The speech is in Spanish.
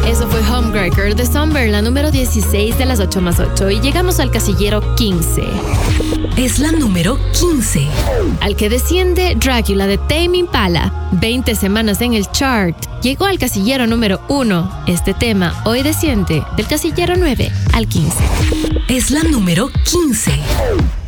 Eso fue Homebreaker de Summer, la número 16 de las 8 más 8. Y llegamos al casillero 15. Es la número 15. Al que desciende Dracula de Tame Impala. 20 semanas en el chart. Llegó al casillero número 1. Este tema hoy desciende del casillero 9 al 15. Es la número 15.